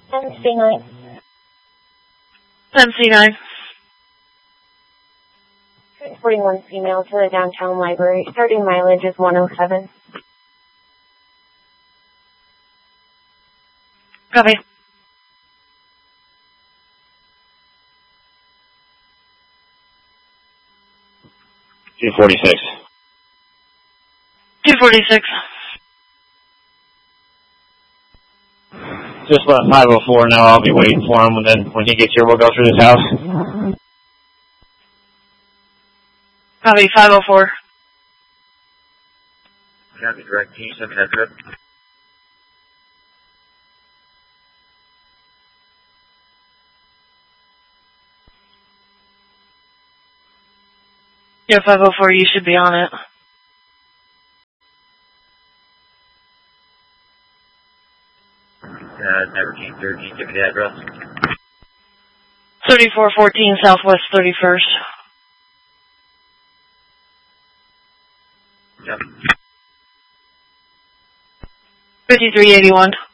MC9. MC9. 41 female to the downtown library. Starting mileage is 107. Copy. $246. 246. Just left 504 now. I'll be waiting for him, and then when he gets here, we'll go through his house. Copy, 504. Copy, direct. Can you send me that trip? Yeah, 504, you should be on it. Never came through. Can you give me the address? 3414 Southwest 31st. Yep. 5381.